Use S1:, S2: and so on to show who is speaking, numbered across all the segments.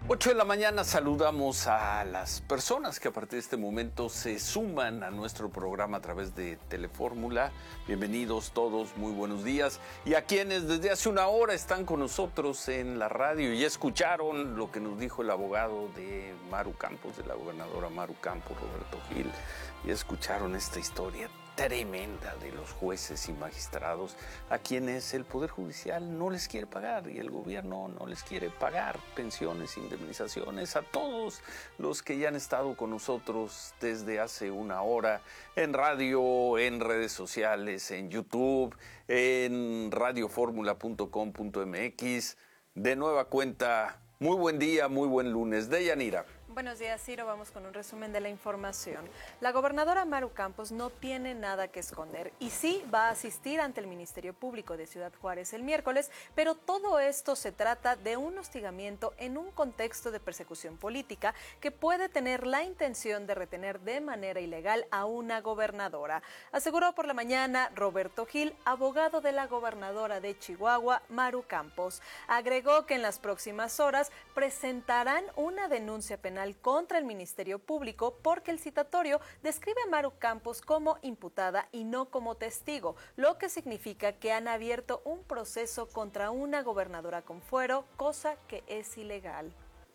S1: 8 de la mañana saludamos a las personas que a partir de este momento se suman a nuestro programa a través de Telefórmula. Bienvenidos todos, muy buenos días. Y a quienes desde hace una hora están con nosotros en la radio y escucharon lo que nos dijo el abogado de Maru Campos, de la gobernadora Maru Campos, Roberto Gil, y escucharon esta historia tremenda de los jueces y magistrados a quienes el Poder Judicial no les quiere pagar y el gobierno no les quiere pagar pensiones, indemnizaciones, a todos los que ya han estado con nosotros desde hace una hora en radio, en redes sociales, en YouTube, en radioformula.com.mx. De nueva cuenta, muy buen día, muy buen lunes. Deyanira.
S2: Buenos días, Ciro. Vamos con un resumen de la información. La gobernadora Maru Campos no tiene nada que esconder y sí va a asistir ante el Ministerio Público de Ciudad Juárez el miércoles, pero todo esto se trata de un hostigamiento en un contexto de persecución política que puede tener la intención de retener de manera ilegal a una gobernadora. Aseguró por la mañana Roberto Gil, abogado de la gobernadora de Chihuahua, Maru Campos. Agregó que en las próximas horas presentarán una denuncia penal contra el Ministerio Público porque el citatorio describe a Maru Campos como imputada y no como testigo, lo que significa que han abierto un proceso contra una gobernadora con fuero, cosa que es ilegal.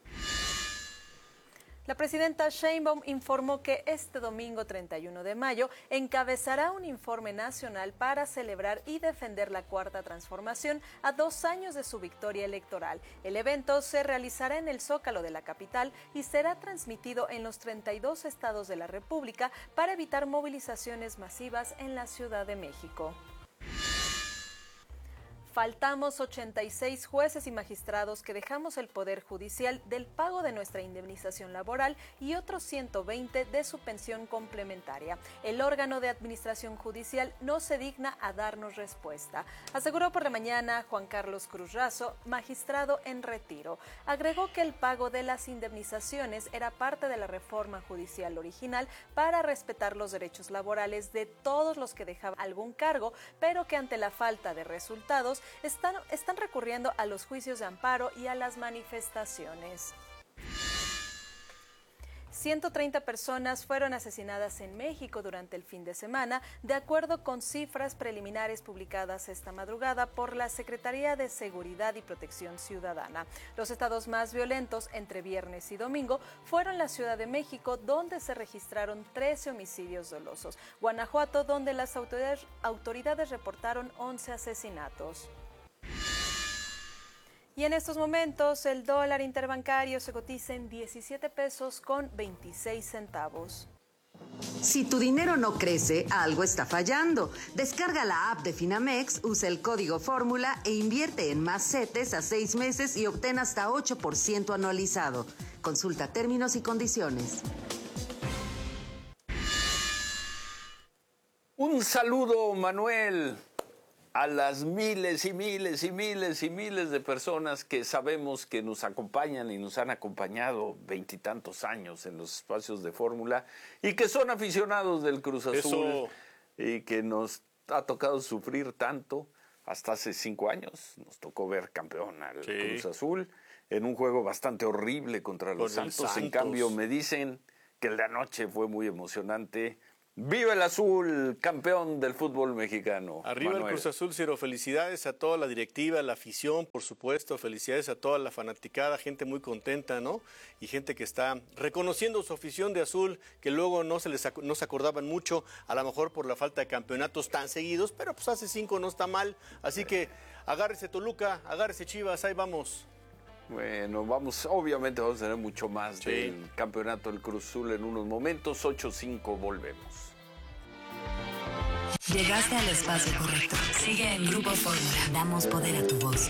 S2: La presidenta Sheinbaum informó que este domingo 31 de mayo encabezará un informe nacional para celebrar y defender la Cuarta Transformación a 2 años de su victoria electoral. El evento se realizará en el Zócalo de la capital y será transmitido en los 32 estados de la República para evitar movilizaciones masivas en la Ciudad de México. Faltamos 86 jueces y magistrados que dejamos el Poder Judicial del pago de nuestra indemnización laboral y otros 120 de su pensión complementaria. El órgano de administración judicial no se digna a darnos respuesta, aseguró por la mañana Juan Carlos Cruz Razo, magistrado en retiro. Agregó que el pago de las indemnizaciones era parte de la reforma judicial original para respetar los derechos laborales de todos los que dejaban algún cargo, pero que ante la falta de resultados están recurriendo a los juicios de amparo y a las manifestaciones. 130 personas fueron asesinadas en México durante el fin de semana, de acuerdo con cifras preliminares publicadas esta madrugada por la Secretaría de Seguridad y Protección Ciudadana. Los estados más violentos entre viernes y domingo fueron la Ciudad de México, donde se registraron 13 homicidios dolosos, Guanajuato, donde las autoridades reportaron 11 asesinatos. Y en estos momentos el dólar interbancario se cotiza en 17 pesos con 26 centavos.
S3: Si tu dinero no crece, algo está fallando. Descarga la app de Finamex, usa el código Fórmula e invierte en más CETES a 6 meses y obtén hasta 8% anualizado. Consulta términos y condiciones.
S1: Un saludo, Manuel, a las miles y miles y miles y miles de personas que sabemos que nos acompañan y nos han acompañado 20 y tantos años en los espacios de Fórmula y que son aficionados del Cruz Azul. Y que nos ha tocado sufrir tanto. Hasta hace 5 años nos tocó ver campeón al Cruz Azul en un juego bastante horrible contra los Santos. En cambio me dicen que el de anoche fue muy emocionante. ¡Viva el azul, campeón del fútbol mexicano!
S4: Arriba Manuel. El Cruz Azul, Ciro. Felicidades a toda la directiva, la afición, por supuesto. Felicidades a toda la fanaticada, gente muy contenta, ¿no? Y gente que está reconociendo su afición de azul, que luego no se acordaban mucho, a lo mejor por la falta de campeonatos tan seguidos, pero pues hace 5 no está mal. Así que agárrese Toluca, agárrese Chivas, ahí vamos.
S1: Bueno, obviamente vamos a tener mucho más del campeonato del Cruz Azul en unos momentos. 8-5, volvemos.
S5: Llegaste al espacio correcto. Sigue en Grupo Fórmula. Damos poder a tu voz.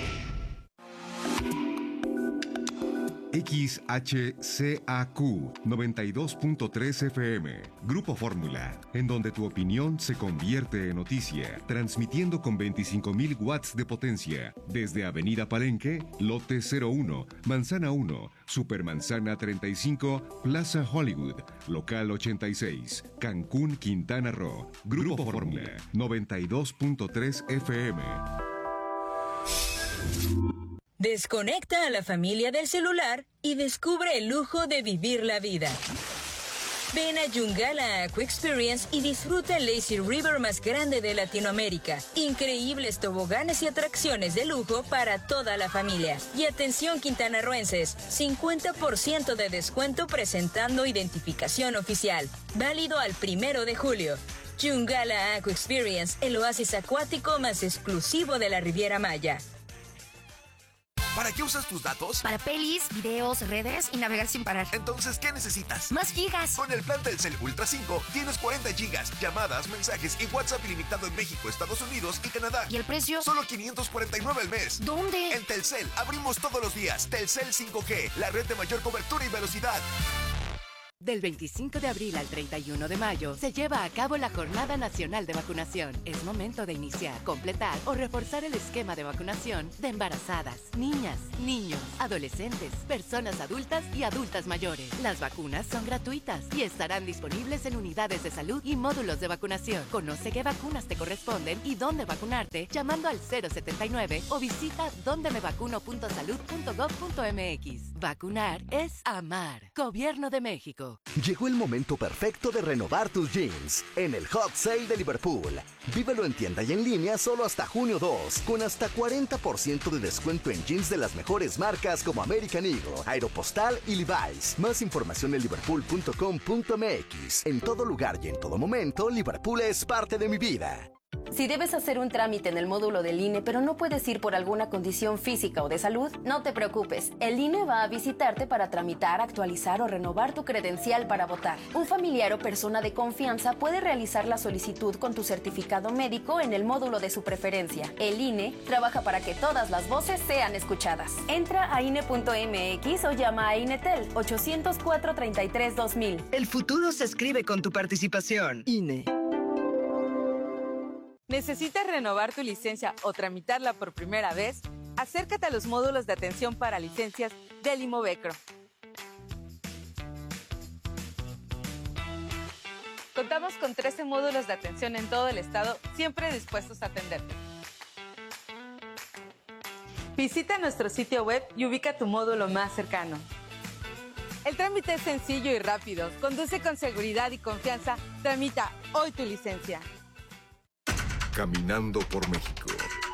S6: XHCAQ 92.3 FM, Grupo Fórmula, en donde tu opinión se convierte en noticia, transmitiendo con 25,000 watts de potencia, desde Avenida Palenque, Lote 01, Manzana 1, Supermanzana 35, Plaza Hollywood, Local 86, Cancún, Quintana Roo. Grupo Fórmula, 92.3 FM.
S7: Desconecta a la familia del celular y descubre el lujo de vivir la vida. Ven a Yungala Aqua Experience y disfruta el Lazy River más grande de Latinoamérica. Increíbles toboganes y atracciones de lujo para toda la familia. Y atención quintanarroenses, 50% de descuento presentando identificación oficial. Válido al 1 de julio. Yungala Aqua Experience, el oasis acuático más exclusivo de la Riviera Maya.
S8: ¿Para qué usas tus datos?
S9: Para pelis, videos, redes y navegar sin parar.
S8: Entonces, ¿qué necesitas?
S9: ¡Más gigas!
S8: Con el plan Telcel Ultra 5 tienes 40 gigas, llamadas, mensajes y WhatsApp ilimitado en México, Estados Unidos y Canadá.
S9: ¿Y el precio?
S8: Solo $549 al mes.
S9: ¿Dónde?
S8: En Telcel, abrimos todos los días. Telcel 5G, la red de mayor cobertura y velocidad.
S10: Del 25 de abril al 31 de mayo se lleva a cabo la Jornada Nacional de Vacunación. Es momento de iniciar, completar o reforzar el esquema de vacunación de embarazadas, niñas, niños, adolescentes, personas adultas y adultas mayores. Las vacunas son gratuitas y estarán disponibles en unidades de salud y módulos de vacunación. Conoce qué vacunas te corresponden y dónde vacunarte llamando al 079 o visita dondemevacuno.salud.gov.mx. Vacunar es amar. Gobierno de México.
S11: Llegó el momento perfecto de renovar tus jeans en el Hot Sale de Liverpool. Vívelo en tienda y en línea solo hasta junio 2, con hasta 40% de descuento en jeans de las mejores marcas como American Eagle, Aeropostale y Levi's. Más información en liverpool.com.mx. En todo lugar y en todo momento, Liverpool es parte de mi vida.
S12: Si debes hacer un trámite en el módulo del INE, pero no puedes ir por alguna condición física o de salud, no te preocupes. El INE va a visitarte para tramitar, actualizar o renovar tu credencial para votar. Un familiar o persona de confianza puede realizar la solicitud con tu certificado médico en el módulo de su preferencia. El INE trabaja para que todas las voces sean escuchadas. Entra a INE.mx o llama a INETEL 804-33-2000.
S13: El futuro se escribe con tu participación. INE.
S14: ¿Necesitas renovar tu licencia o tramitarla por primera vez? Acércate a los módulos de atención para licencias del Imovecro. Contamos con 13 módulos de atención en todo el estado, siempre dispuestos a atenderte. Visita nuestro sitio web y ubica tu módulo más cercano. El trámite es sencillo y rápido. Conduce con seguridad y confianza. Tramita hoy tu licencia.
S6: Caminando por México.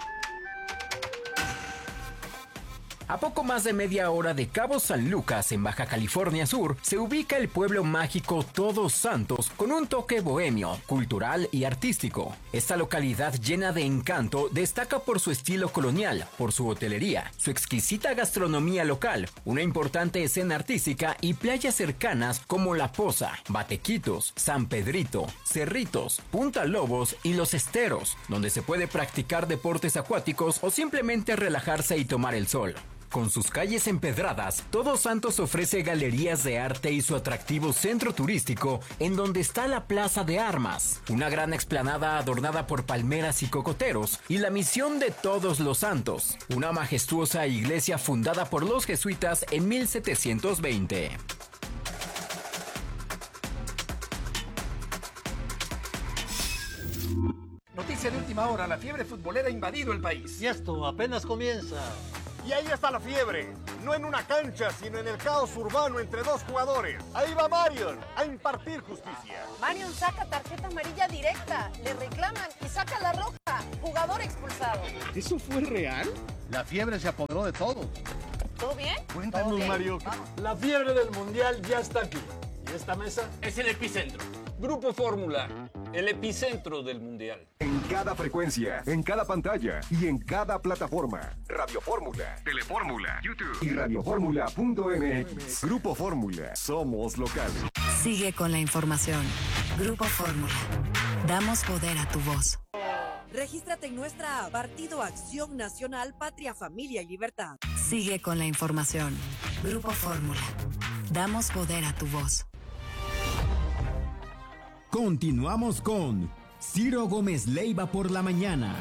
S15: A poco más de media hora de Cabo San Lucas, en Baja California Sur, se ubica el pueblo mágico Todos Santos, con un toque bohemio, cultural y artístico. Esta localidad llena de encanto destaca por su estilo colonial, por su hotelería, su exquisita gastronomía local, una importante escena artística y playas cercanas como La Poza, Batequitos, San Pedrito, Cerritos, Punta Lobos y Los Esteros, donde se puede practicar deportes acuáticos o simplemente relajarse y tomar el sol. Con sus calles empedradas, Todos Santos ofrece galerías de arte y su atractivo centro turístico, en donde está la Plaza de Armas, una gran explanada adornada por palmeras y cocoteros, y la Misión de Todos los Santos, una majestuosa iglesia fundada por los jesuitas en 1720.
S16: Noticia de última hora, la fiebre futbolera ha invadido el país.
S17: Y esto apenas comienza.
S18: Y ahí está la fiebre, no en una cancha, sino en el caos urbano entre dos jugadores. Ahí va Marion a impartir justicia.
S19: Marion saca tarjeta amarilla directa, le reclaman y saca la roja. Jugador expulsado.
S18: ¿Eso fue real?
S17: La fiebre se apoderó de todos.
S19: ¿Todo bien?
S18: Cuéntanos,
S19: Okay.
S18: Mario.
S16: Vamos. La fiebre del mundial ya está aquí. Y esta mesa
S1: es el epicentro. Grupo Fórmula, el epicentro del mundial.
S6: En cada frecuencia, en cada pantalla y en cada plataforma. Radio Fórmula, Telefórmula, YouTube y radioformula.mx. Grupo Fórmula, somos locales.
S5: Sigue con la información. Grupo Fórmula. Damos poder a tu voz.
S20: Regístrate en nuestra app Partido Acción Nacional Patria, Familia y Libertad.
S5: Sigue con la información. Grupo Fórmula. Damos poder a tu voz.
S21: Continuamos con Ciro Gómez Leiva por la mañana.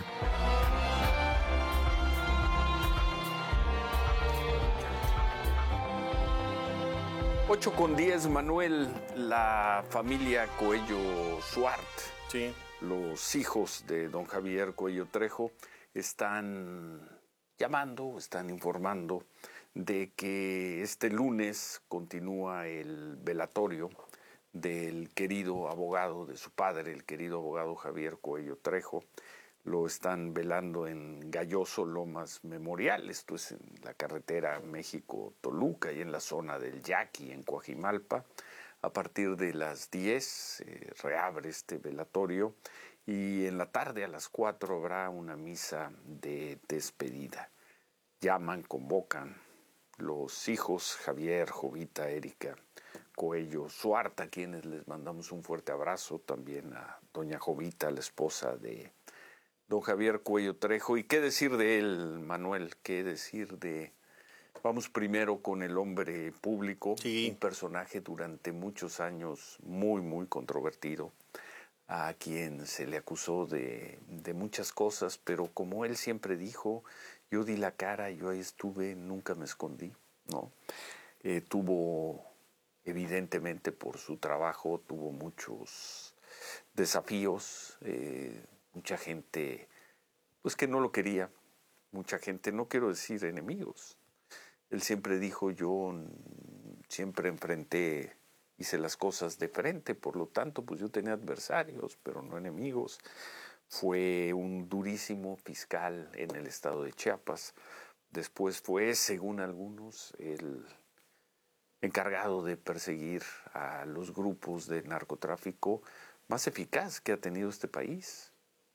S1: 8:10, Manuel, la familia Coello Suart,
S4: sí,
S1: los hijos de don Javier Coello Trejo, están llamando, están informando de que este lunes continúa el velatorio del querido abogado de su padre, el querido abogado Javier Cuello Trejo. Lo están velando en Galloso Lomas Memorial, esto es en la carretera México-Toluca y en la zona del Yaqui, en Coajimalpa. A partir de las 10 reabre este velatorio y en la tarde a las 4 habrá una misa de despedida. Llaman, convocan los hijos Javier, Jovita, Erika Cuello Suarta, a quienes les mandamos un fuerte abrazo, también a doña Jovita, la esposa de don Javier Cuello Trejo. ¿Y qué decir de él, Manuel? ¿Qué decir de...? Vamos primero con el hombre público, sí. Un personaje durante muchos años muy, muy controvertido, a quien se le acusó de muchas cosas, pero como él siempre dijo, yo di la cara, yo ahí estuve, nunca me escondí, ¿no? Tuvo, evidentemente por su trabajo, tuvo muchos desafíos, mucha gente pues que no lo quería, mucha gente, no quiero decir enemigos. Él siempre dijo, yo siempre enfrenté, hice las cosas de frente, por lo tanto pues yo tenía adversarios, pero no enemigos. Fue un durísimo fiscal en el estado de Chiapas. Después fue, según algunos, el encargado de perseguir a los grupos de narcotráfico más eficaz que ha tenido este país.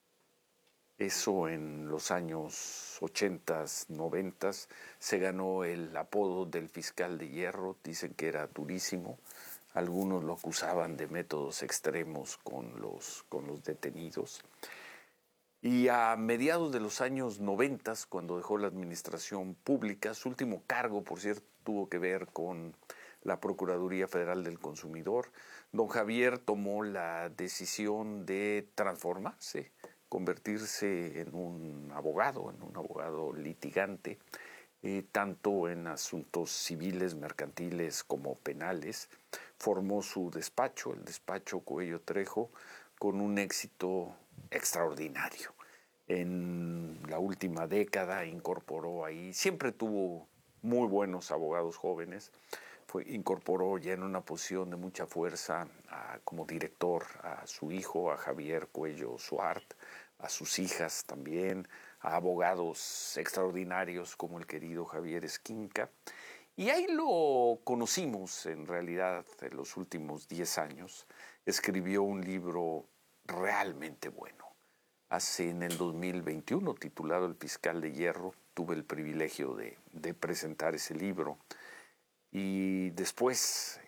S1: Eso en los años 80, 90 se ganó el apodo del fiscal de hierro. Dicen que era durísimo. Algunos lo acusaban de métodos extremos con los detenidos. Y a mediados de los años 90, cuando dejó la administración pública, su último cargo, por cierto, tuvo que ver con la Procuraduría Federal del Consumidor. Don Javier tomó la decisión de transformarse, convertirse en un abogado litigante, tanto en asuntos civiles, mercantiles como penales. Formó su despacho, el despacho Cuello Trejo, con un éxito extraordinario. En la última década incorporó ahí, siempre tuvo muy buenos abogados jóvenes, incorporó ya en una posición de mucha fuerza como director a su hijo, a Javier Cuello Suart, a sus hijas también, a abogados extraordinarios como el querido Javier Esquinca. Y ahí lo conocimos en realidad en los últimos 10 años. Escribió un libro realmente bueno. En el 2021, titulado El Fiscal de Hierro, tuve el privilegio de presentar ese libro. Y después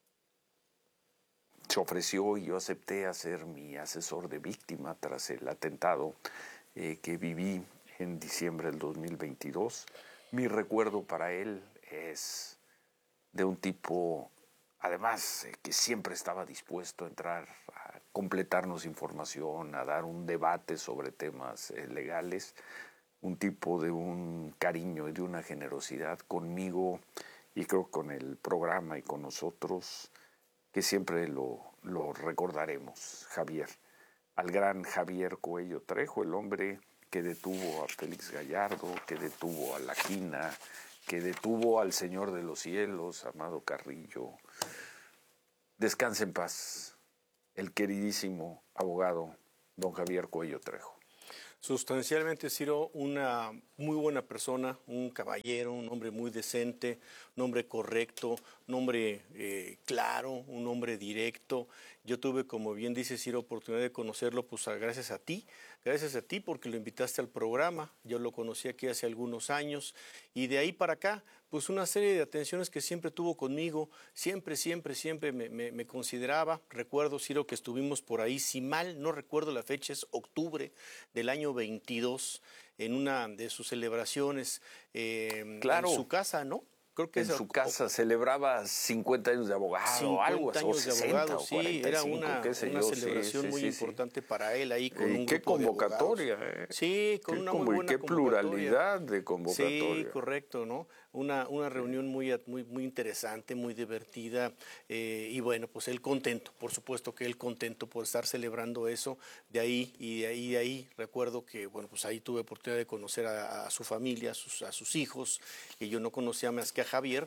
S1: se ofreció y yo acepté a ser mi asesor de víctima tras el atentado que viví en diciembre del 2022. Mi recuerdo para él es de un tipo, además, que siempre estaba dispuesto a entrar a completarnos información, a dar un debate sobre temas legales, un tipo de un cariño y de una generosidad conmigo y creo con el programa y con nosotros, que siempre lo recordaremos, Javier. Al gran Javier Cuello Trejo, el hombre que detuvo a Félix Gallardo, que detuvo a La Quina, que detuvo al Señor de los Cielos, Amado Carrillo. Descanse en paz, el queridísimo abogado don Javier Cuello Trejo.
S4: Sustancialmente, Ciro, una muy buena persona, un caballero, un hombre muy decente, un hombre correcto, un hombre claro, un hombre directo. Yo tuve, como bien dice Ciro, oportunidad de conocerlo pues gracias a ti porque lo invitaste al programa. Yo lo conocí aquí hace algunos años y de ahí para acá pues una serie de atenciones que siempre tuvo conmigo, siempre me consideraba. Recuerdo, Ciro, que estuvimos por ahí, si mal no recuerdo la fecha, es octubre del año 22, en una de sus celebraciones
S1: claro.
S4: en su casa, ¿no? Creo que
S1: en su casa celebraba 50 años de abogado, algo así, o 60 o 45,
S4: era una celebración muy importante para él ahí con un
S1: qué
S4: grupo
S1: convocatoria,
S4: de abogados. Sí, con una muy buena
S1: qué pluralidad de convocatoria.
S4: Sí, correcto, ¿no? Una reunión muy interesante, muy divertida, y bueno, pues él contento, por supuesto que él contento por estar celebrando eso, de ahí recuerdo que, bueno, pues ahí tuve oportunidad de conocer a su familia, a sus hijos, que yo no conocía más que a Javier,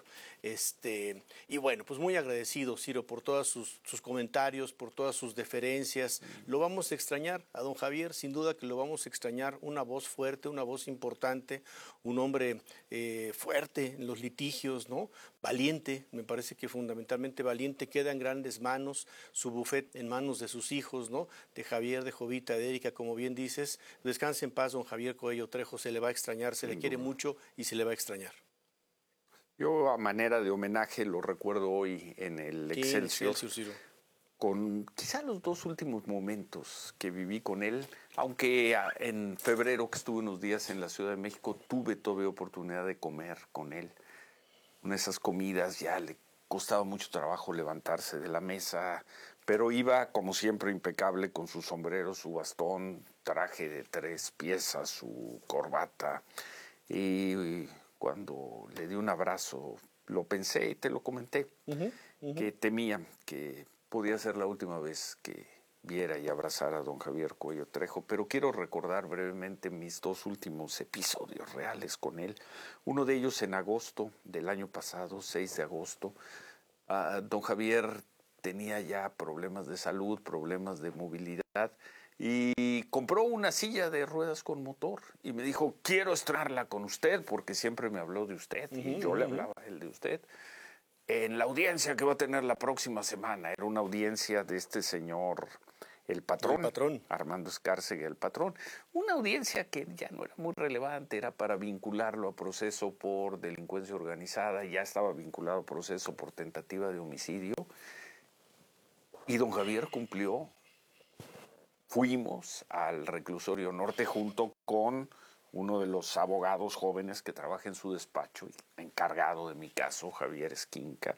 S4: y bueno, pues muy agradecido, Ciro, por todos sus comentarios, por todas sus deferencias. Lo vamos a extrañar a don Javier, sin duda que lo vamos a extrañar, una voz fuerte, una voz importante, un hombre fuerte en los litigios, ¿no? Valiente, me parece que fundamentalmente valiente, queda en grandes manos, su buffet en manos de sus hijos, ¿no? De Javier, de Jovita, de Erika, como bien dices. Descanse en paz, don Javier Coello Trejo, se le va a extrañar, se le quiere mucho y se le va a extrañar.
S1: Yo, a manera de homenaje, lo recuerdo hoy en el Excelsior, con quizá los 2 últimos momentos que viví con él, aunque en febrero, que estuve unos días en la Ciudad de México, tuve oportunidad de comer con él. Una de esas comidas ya le costaba mucho trabajo levantarse de la mesa, pero iba, como siempre, impecable con su sombrero, su bastón, traje de 3 piezas, su corbata, y cuando le di un abrazo, lo pensé y te lo comenté, que temía que podía ser la última vez que viera y abrazara a don Javier Coello Trejo, pero quiero recordar brevemente mis 2 últimos episodios reales con él. Uno de ellos en agosto del año pasado, 6 de agosto. Don Javier tenía ya problemas de salud, problemas de movilidad, y compró una silla de ruedas con motor y me dijo, quiero estrenarla con usted, porque siempre me habló de usted, y yo le hablaba a él de usted, en la audiencia que va a tener la próxima semana. Era una audiencia de este señor, el patrón, Armando Escárcega, el patrón. Una audiencia que ya no era muy relevante, era para vincularlo a proceso por delincuencia organizada, ya estaba vinculado a proceso por tentativa de homicidio, y don Javier cumplió. Fuimos al reclusorio norte junto con uno de los abogados jóvenes que trabaja en su despacho, encargado de mi caso, Javier Esquinca.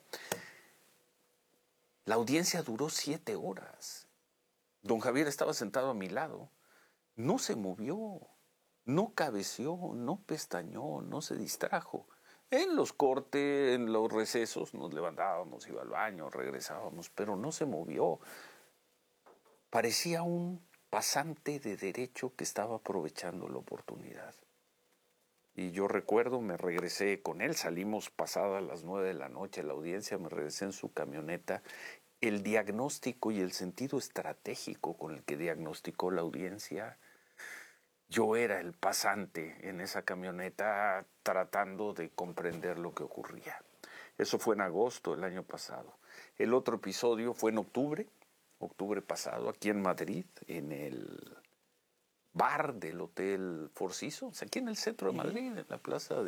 S1: La audiencia duró 7 horas. Don Javier estaba sentado a mi lado. No se movió, no cabeceó, no pestañeó, no se distrajo. En los cortes, en los recesos, nos levantábamos, iba al baño, regresábamos, pero no se movió. Parecía un pasante de derecho que estaba aprovechando la oportunidad. Y yo recuerdo, me regresé con él, salimos pasadas las 9 de la noche a la audiencia, me regresé en su camioneta. El diagnóstico y el sentido estratégico con el que diagnosticó la audiencia, yo era el pasante en esa camioneta tratando de comprender lo que ocurría. Eso fue en agosto del año pasado. El otro episodio fue en octubre pasado, aquí en Madrid, en el bar del Hotel Four Seasons, aquí en el centro de Madrid, en la Plaza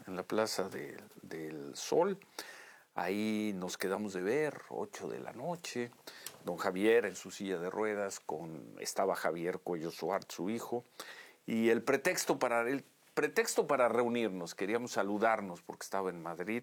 S1: del Sol. Ahí nos quedamos de ver, 8 de la noche. Don Javier en su silla de ruedas, estaba Javier Coello Suárez, su hijo, y el pretexto para reunirnos, queríamos saludarnos porque estaba en Madrid,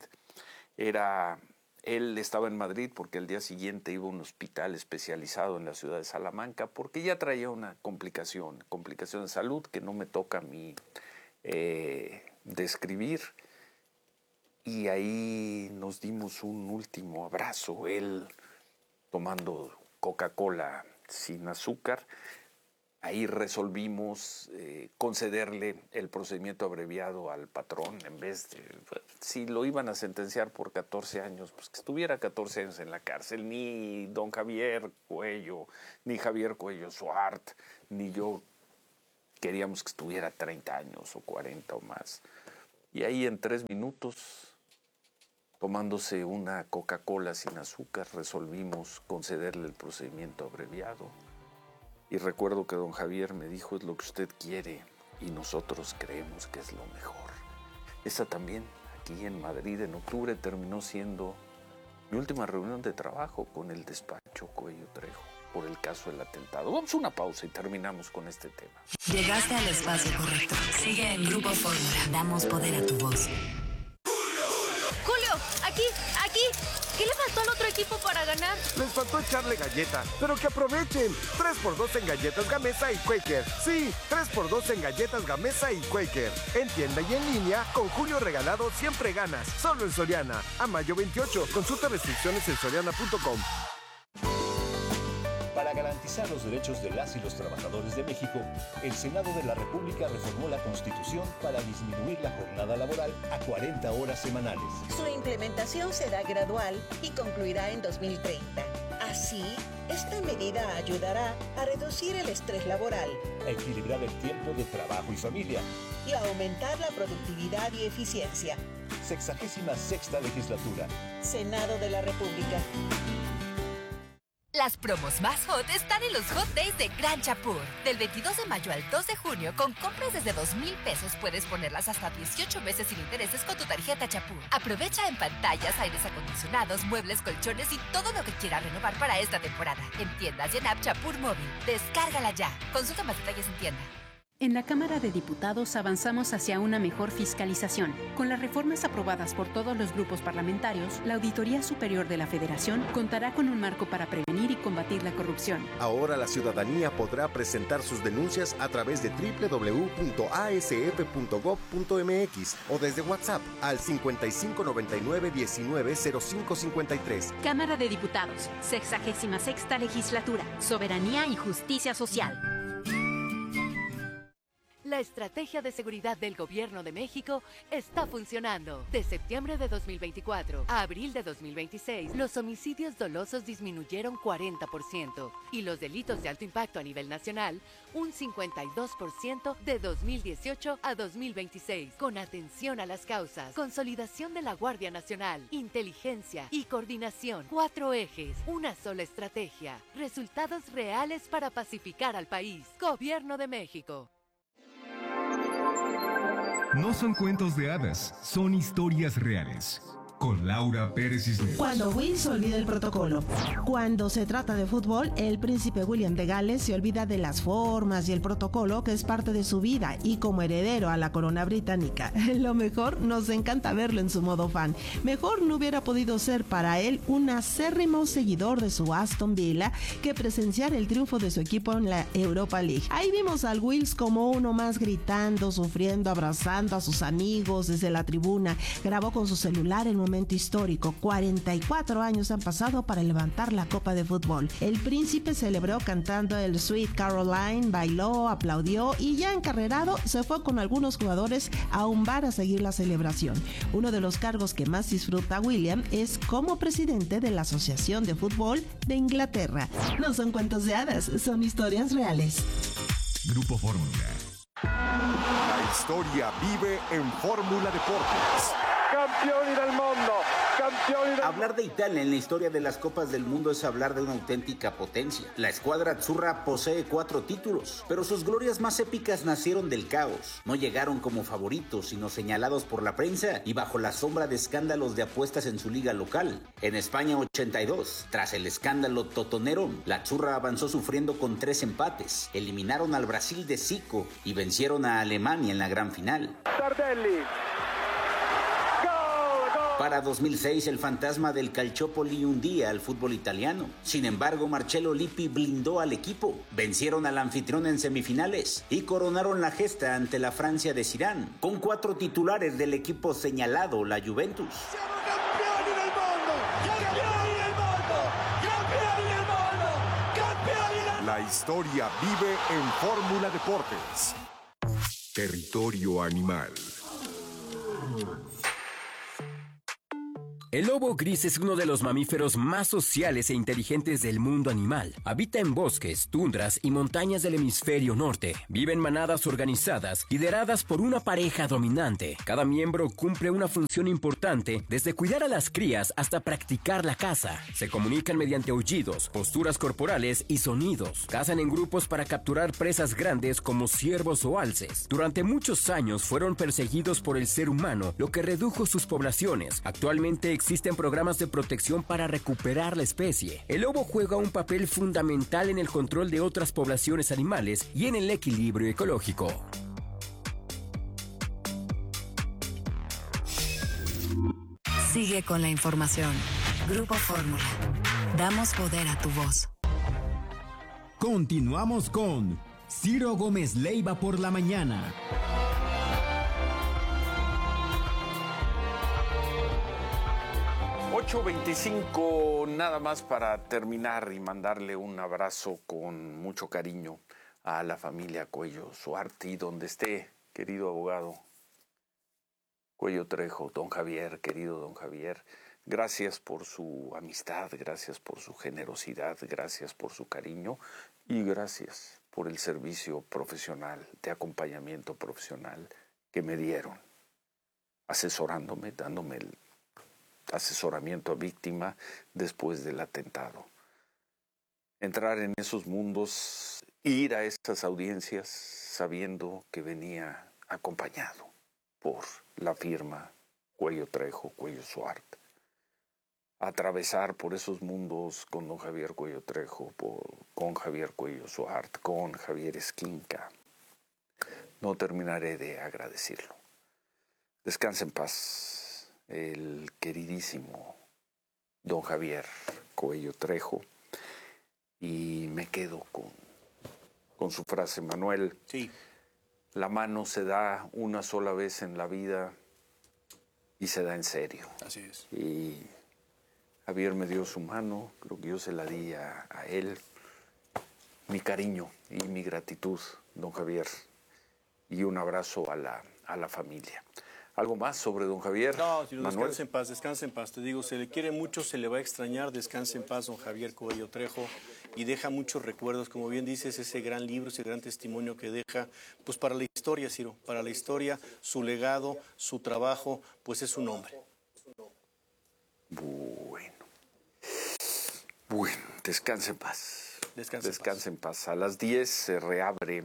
S1: él estaba en Madrid porque el día siguiente iba a un hospital especializado en la ciudad de Salamanca porque ya traía una complicación de salud que no me toca a mí describir. Y ahí nos dimos un último abrazo, él tomando Coca-Cola sin azúcar. Ahí resolvimos concederle el procedimiento abreviado al patrón en vez de, si lo iban a sentenciar por 14 años, pues que estuviera 14 años en la cárcel. Ni don Javier Coello, ni Javier Coello Suárez, ni yo queríamos que estuviera 30 años o 40 o más. Y ahí en 3 minutos, tomándose una Coca-Cola sin azúcar, resolvimos concederle el procedimiento abreviado. Y recuerdo que don Javier me dijo, es lo que usted quiere y nosotros creemos que es lo mejor. Esa también, aquí en Madrid, en octubre, terminó siendo mi última reunión de trabajo con el despacho Coello Trejo por el caso del atentado. Vamos a una pausa y terminamos con este tema.
S5: Llegaste al espacio correcto. Sigue en Grupo Fórmula. Damos poder a tu voz.
S9: ganar.
S18: Les faltó echarle galleta, pero que aprovechen. 3x2 en galletas Gamesa y Quaker. Sí, 3x2 en galletas Gamesa y Quaker. En tienda y en línea, con Julio Regalado siempre ganas. Solo en Soriana. A mayo 28. Consulta restricciones en soriana.com.
S2: Para garantizar los derechos de las y los trabajadores de México, el Senado de la República reformó la Constitución para disminuir la jornada laboral a 40 horas semanales.
S22: Su implementación será gradual y concluirá en 2030. Así, esta medida ayudará a reducir el estrés laboral,
S2: A equilibrar el tiempo de trabajo y familia.
S22: y a aumentar la productividad y eficiencia.
S2: 66ª legislatura.
S22: Senado de la República.
S9: Las promos más hot están en los Hot Days de Gran Chapur. Del 22 de mayo al 2 de junio, con compras desde 2,000 pesos puedes ponerlas hasta 18 meses sin intereses con tu tarjeta Chapur. Aprovecha en pantallas, aires acondicionados, muebles, colchones y todo lo que quieras renovar para esta temporada. En tiendas y en app Chapur Móvil. Descárgala ya. Consulta más detalles en tienda.
S23: En la Cámara de Diputados avanzamos hacia una mejor fiscalización. Con las reformas aprobadas por todos los grupos parlamentarios, la Auditoría Superior de la Federación contará con un marco para prevenir y combatir la corrupción.
S24: Ahora la ciudadanía podrá presentar sus denuncias a través de www.asf.gov.mx o desde WhatsApp al 5599-190553.
S23: Cámara de Diputados, 66ª Legislatura, Soberanía y Justicia Social.
S10: La estrategia de seguridad del Gobierno de México está funcionando. De septiembre de 2024 a abril de 2026, los homicidios dolosos disminuyeron 40% y los delitos de alto impacto a nivel nacional un 52% de 2018 a 2026. Con atención a las causas, consolidación de la Guardia Nacional, inteligencia y coordinación. 4 ejes, una sola estrategia. Resultados reales para pacificar al país. Gobierno de México.
S21: No son cuentos de hadas, son historias reales. Con Laura Pérez Cisneros.
S25: Cuando Will se olvida el protocolo. Cuando se trata de fútbol, el príncipe William de Gales se olvida de las formas y el protocolo que es parte de su vida y como heredero a la corona británica. Lo mejor, nos encanta verlo en su modo fan. Mejor no hubiera podido ser para él un acérrimo seguidor de su Aston Villa que presenciar el triunfo de su equipo en la Europa League. Ahí vimos al Wills como uno más gritando, sufriendo, abrazando a sus amigos desde la tribuna. Grabó con su celular el momento histórico. 44 años han pasado para levantar la Copa de Fútbol. El príncipe celebró cantando el Sweet Caroline, bailó, aplaudió y ya encarrerado se fue con algunos jugadores a un bar a seguir la celebración. Uno de los cargos que más disfruta William es como presidente de la Asociación de Fútbol de Inglaterra. No son cuentos de hadas, son historias reales.
S6: Grupo Fórmula.
S18: La historia vive en Fórmula Deportes.
S26: Campioni del mundo, campioni del...
S27: Hablar de Italia en la historia de las Copas del Mundo es hablar de una auténtica potencia. La escuadra azzurra posee 4 títulos, pero sus glorias más épicas nacieron del caos. No llegaron como favoritos, sino señalados por la prensa y bajo la sombra de escándalos de apuestas en su liga local. En España 82, tras el escándalo totonero, la azzurra avanzó sufriendo con 3 empates. Eliminaron al Brasil de Zico y vencieron a Alemania en la gran final.
S26: Tardelli.
S27: Para 2006, el fantasma del Calciopoli hundía al fútbol italiano. Sin embargo, Marcello Lippi blindó al equipo. Vencieron al anfitrión en semifinales y coronaron la gesta ante la Francia de Zidane, con 4 titulares del equipo señalado, la Juventus.
S18: La historia vive en Fórmula Deportes.
S6: Territorio animal.
S15: El lobo gris es uno de los mamíferos más sociales e inteligentes del mundo animal. Habita en bosques, tundras y montañas del hemisferio norte. Vive en manadas organizadas, lideradas por una pareja dominante. Cada miembro cumple una función importante, desde cuidar a las crías hasta practicar la caza. Se comunican mediante aullidos, posturas corporales y sonidos. Cazan en grupos para capturar presas grandes como ciervos o alces. Durante muchos años fueron perseguidos por el ser humano, lo que redujo sus poblaciones. Actualmente existen programas de protección para recuperar la especie. El lobo juega un papel fundamental en el control de otras poblaciones animales y en el equilibrio ecológico.
S5: Sigue con la información. Grupo Fórmula. Damos poder a tu voz.
S3: Continuamos con Ciro Gómez Leiva por la mañana.
S1: 8:25, nada más para terminar y mandarle un abrazo con mucho cariño a la familia Cuello Suarte, y donde esté, querido abogado Cuello Trejo, don Javier, querido don Javier, gracias por su amistad, gracias por su generosidad, gracias por su cariño y gracias por el servicio profesional, de acompañamiento profesional que me dieron, asesorándome, dándome el asesoramiento a víctima después del atentado. Entrar en esos mundos, ir a esas audiencias sabiendo que venía acompañado por la firma Cuello Trejo, Cuello Suarte. Atravesar por esos mundos con don Javier Cuello Trejo, con Javier Cuello Suarte, con Javier Esquinca. No terminaré de agradecerlo. Descanse en paz el queridísimo don Javier Cuello Trejo, y me quedo con su frase, Manuel.
S4: Sí.
S1: La mano se da una sola vez en la vida y se da en serio.
S4: Así es.
S1: Y Javier me dio su mano, creo que yo se la di a él. Mi cariño y mi gratitud, don Javier, y un abrazo a la familia. ¿Algo más sobre don Javier?
S4: No, si
S1: Manuel.
S4: descanse en paz. Te digo, se le quiere mucho, se le va a extrañar. Descanse en paz, don Javier Cuello Trejo. Y deja muchos recuerdos, como bien dices, ese gran libro, ese gran testimonio que deja, pues para la historia, Ciro, para la historia, su legado, su trabajo, pues es un hombre.
S1: Bueno, descanse en paz.
S4: Descanse
S1: en paz. A las 10 se reabre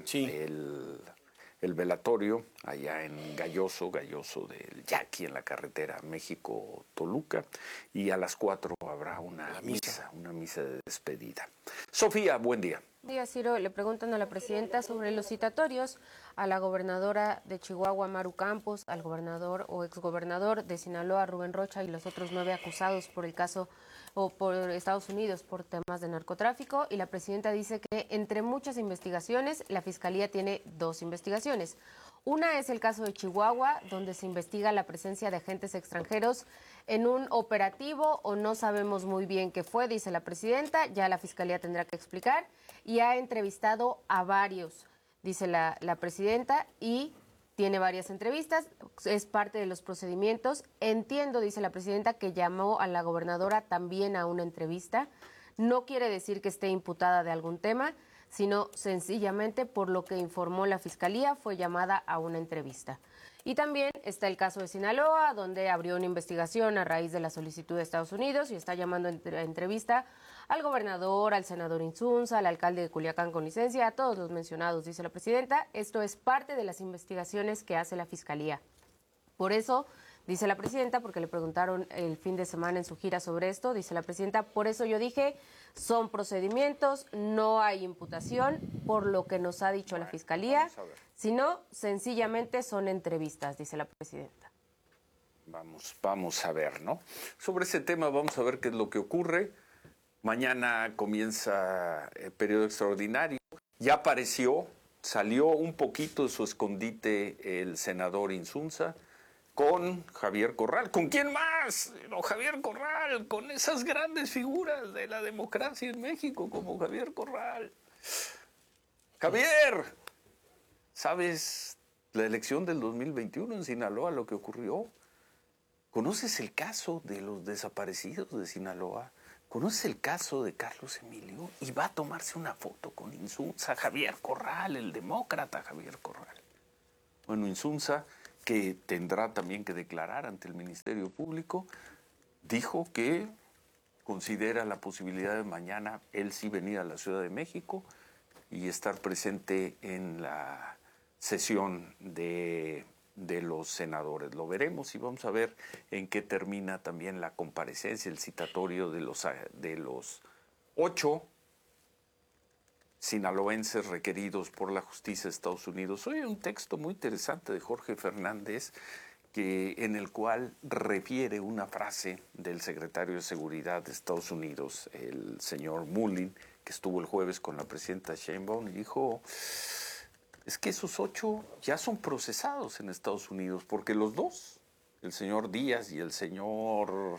S1: el velatorio allá en Galloso del Yaqui, en la carretera México-Toluca, y a las 4 habrá una misa de despedida. Sofía, buen día.
S7: Buen día, Ciro. Le preguntan a la presidenta sobre los citatorios a la gobernadora de Chihuahua, Maru Campos, al gobernador o exgobernador de Sinaloa, Rubén Rocha, y los otros 9 acusados por el caso o por Estados Unidos por temas de narcotráfico. Y la presidenta dice que entre muchas investigaciones, la Fiscalía tiene 2 investigaciones. Una es el caso de Chihuahua, donde se investiga la presencia de agentes extranjeros en un operativo, o no sabemos muy bien qué fue, dice la presidenta. Ya la Fiscalía tendrá que explicar. Y ha entrevistado a varios, dice la presidenta, y tiene varias entrevistas, es parte de los procedimientos. Entiendo, dice la presidenta, que llamó a la gobernadora también a una entrevista. No quiere decir que esté imputada de algún tema, sino sencillamente por lo que informó la Fiscalía, fue llamada a una entrevista. Y también está el caso de Sinaloa, donde abrió una investigación a raíz de la solicitud de Estados Unidos y está llamando a entrevista al gobernador, al senador Insunza, al alcalde de Culiacán con licencia, a todos los mencionados, dice la presidenta. Esto es parte de las investigaciones que hace la Fiscalía. Por eso, dice la presidenta, porque le preguntaron el fin de semana en su gira sobre esto, dice la presidenta, por eso yo dije, son procedimientos, no hay imputación, por lo que nos ha dicho la Fiscalía, sino sencillamente son entrevistas, dice la presidenta.
S1: Vamos a ver, ¿no? Sobre ese tema vamos a ver qué es lo que ocurre. Mañana comienza el periodo extraordinario. Ya apareció, salió un poquito de su escondite el senador Insunza con Javier Corral. ¿Con quién más? No, Javier Corral, con esas grandes figuras de la democracia en México como Javier Corral. Javier, ¿sabes la elección del 2021 en Sinaloa, lo que ocurrió? ¿Conoces el caso de los desaparecidos de Sinaloa? ¿Conoces el caso de Carlos Emilio? Y va a tomarse una foto con Insunza, Javier Corral, el demócrata Javier Corral. Bueno, Insunza, que tendrá también que declarar ante el Ministerio Público, dijo que considera la posibilidad de mañana él sí venir a la Ciudad de México y estar presente en la sesión de los senadores. Lo veremos y vamos a ver en qué termina también la comparecencia, el citatorio de los 8 sinaloenses requeridos por la justicia de Estados Unidos. Hoy hay un texto muy interesante de Jorge Fernández en el cual refiere una frase del secretario de Seguridad de Estados Unidos, el señor Mullin, que estuvo el jueves con la presidenta Sheinbaum, y dijo, es que esos 8 ya son procesados en Estados Unidos, porque los dos, el señor Díaz y el señor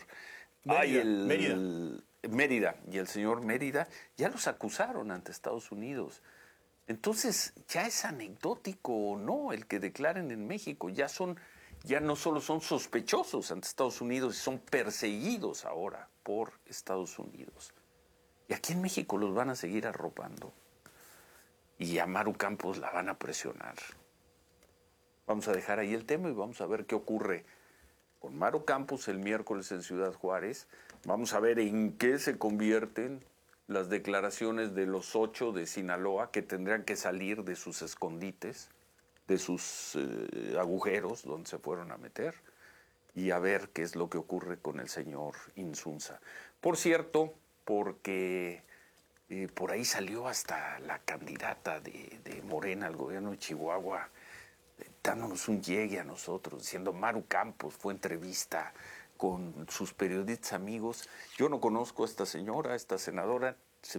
S1: Mérida y el señor Mérida, ya los acusaron ante Estados Unidos. Entonces, ya es anecdótico, ¿no? El que declaren en México, ya no solo son sospechosos ante Estados Unidos, son perseguidos ahora por Estados Unidos. Y aquí en México los van a seguir arropando. Y a Maru Campos la van a presionar. Vamos a dejar ahí el tema y vamos a ver qué ocurre con Maru Campos el miércoles en Ciudad Juárez. Vamos a ver en qué se convierten las declaraciones de los 8 de Sinaloa, que tendrán que salir de sus escondites, de sus agujeros donde se fueron a meter, y a ver qué es lo que ocurre con el señor Insunza. Por cierto, porque por ahí salió hasta la candidata de Morena al gobierno de Chihuahua, dándonos un llegue a nosotros, diciendo Maru Campos fue entrevista con sus periodistas amigos. Yo no conozco a esta señora, a esta senadora,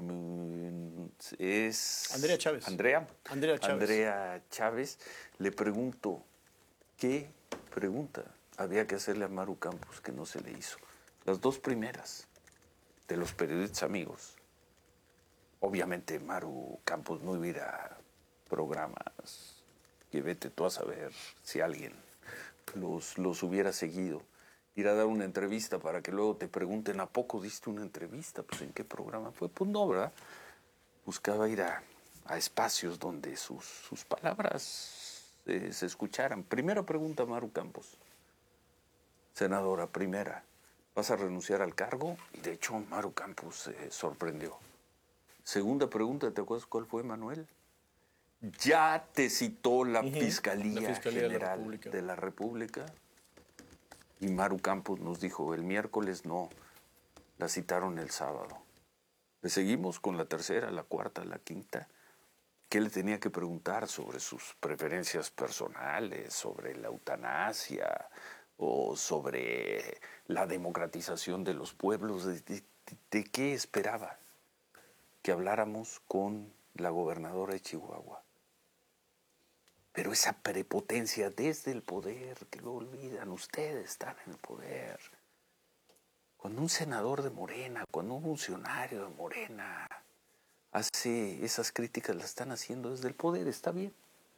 S1: es
S4: Andrea Chávez.
S1: Andrea Chávez. Le pregunto, ¿qué pregunta había que hacerle a Maru Campos que no se le hizo? Las 2 primeras de los periodistas amigos. Obviamente Maru Campos no iba a ir a programas que vete tú a saber si alguien los hubiera seguido. Ir a dar una entrevista para que luego te pregunten, ¿a poco diste una entrevista? Pues ¿en qué programa fue? Pues no, ¿verdad? Buscaba ir a espacios donde sus palabras se escucharan. Primera pregunta, Maru Campos. Senadora, primera, ¿vas a renunciar al cargo? Y de hecho, Maru Campos se sorprendió. Segunda pregunta, ¿te acuerdas cuál fue, Manuel? Ya te citó la Fiscalía General de la República. Y Maru Campos nos dijo, el miércoles no, la citaron el sábado. Le seguimos con la tercera, la cuarta, la quinta. ¿Qué le tenía que preguntar sobre sus preferencias personales, sobre la eutanasia o sobre la democratización de los pueblos? ¿De qué esperaba? Que habláramos con la gobernadora de Chihuahua. Pero esa prepotencia desde el poder, que lo olvidan, ustedes están en el poder. Cuando un senador de Morena, cuando un funcionario de Morena hace esas críticas, las están haciendo desde el poder, está bien.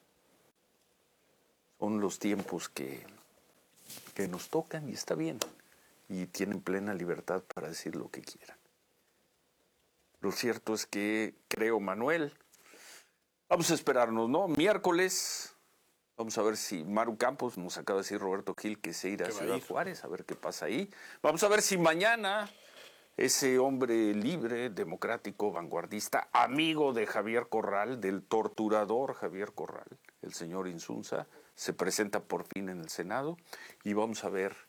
S1: Son los tiempos que nos tocan y está bien. Y tienen plena libertad para decir lo que quieran. Lo cierto es que, creo, Manuel, vamos a esperarnos, ¿no? Miércoles, vamos a ver si Maru Campos, nos acaba de decir Roberto Gil que se irá a Ciudad Juárez, a ver qué pasa ahí. Vamos a ver si mañana ese hombre libre, democrático, vanguardista, amigo de Javier Corral, del torturador Javier Corral, el señor Insunza, se presenta por fin en el Senado y vamos a ver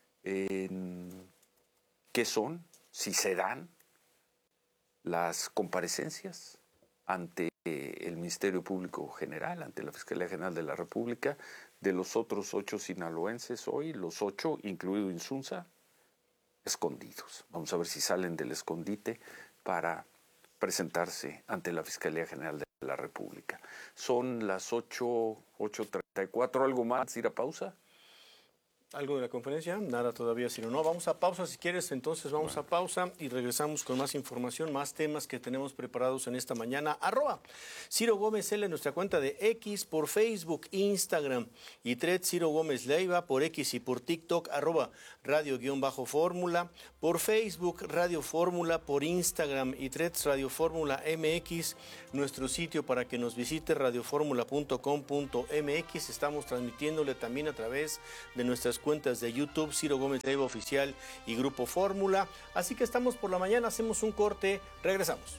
S1: qué son, si se dan las comparecencias ante el Ministerio Público General, ante la Fiscalía General de la República, de los otros 8 sinaloenses hoy, los 8, incluido Insunza, escondidos. Vamos a ver si salen del escondite para presentarse ante la Fiscalía General de la República. Son las 8:34, ¿algo más? ¿Ir a pausa?
S4: ¿Algo de la conferencia? Nada todavía, sino no. Vamos a pausa, si quieres, entonces vamos a pausa y regresamos con más información, más temas que tenemos preparados en esta mañana. @Ciro Gómez L en nuestra cuenta de X, por Facebook, Instagram y Threads, Ciro Gómez Leiva, por X y por TikTok, @radio_fórmula, por Facebook, Radio Fórmula, por Instagram y Threads, Radio Fórmula MX, nuestro sitio para que nos visite, radioformula.com.mx. Estamos transmitiéndole también a través de nuestras cuentas de YouTube, Ciro Gómez Leiva Oficial y Grupo Fórmula. Así que estamos por la mañana, hacemos un corte, regresamos.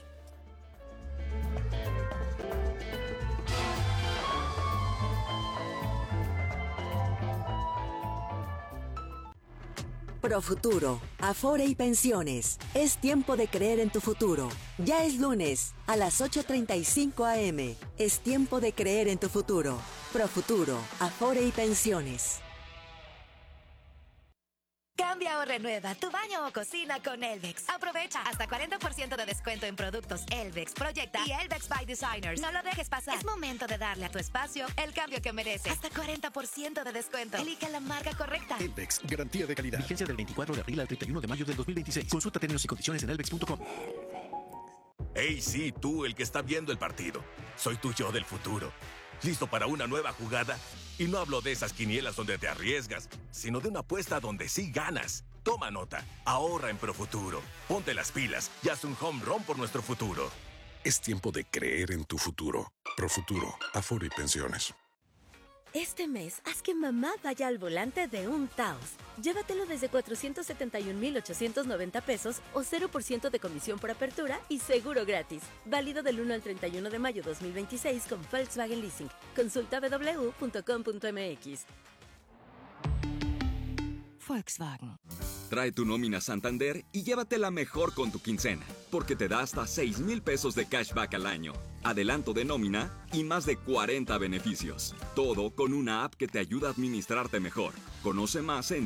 S20: Profuturo, Afore y Pensiones. Es tiempo de creer en tu futuro. Ya es lunes, a las 8:35 a.m. Es tiempo de creer en tu futuro. Profuturo, Afore y Pensiones.
S8: Cambia o renueva tu baño o cocina con Elvex. Aprovecha hasta 40% de descuento en productos Elvex, Proyecta y Elvex by Designers. No lo dejes pasar. Es momento de darle a tu espacio el cambio que merece. Hasta 40% de descuento. Elige la marca correcta.
S24: Elvex, garantía de calidad.
S11: Vigencia del 24 de abril al 31 de mayo del 2026. Consulta términos y condiciones en elvex.com.
S12: Hey, sí, tú, el que está viendo el partido. Soy tu yo del futuro. ¿Listo para una nueva jugada? Y no hablo de esas quinielas donde te arriesgas, sino de una apuesta donde sí ganas. Toma nota. Ahorra en Profuturo. Ponte las pilas y haz un home run por nuestro futuro.
S24: Es tiempo de creer en tu futuro. Profuturo, Afore y Pensiones.
S13: Este mes, haz que mamá vaya al volante de un Taos. Llévatelo desde 471,890 pesos o 0% de comisión por apertura y seguro gratis. Válido del 1 al 31 de mayo 2026 con Volkswagen Leasing. Consulta www.com.mx.
S14: Volkswagen. Trae tu nómina Santander y llévatela mejor con tu quincena, porque te da hasta 6,000 pesos de cashback al año, adelanto de nómina y más de 40 beneficios. Todo con una app que te ayuda a administrarte mejor. Conoce más en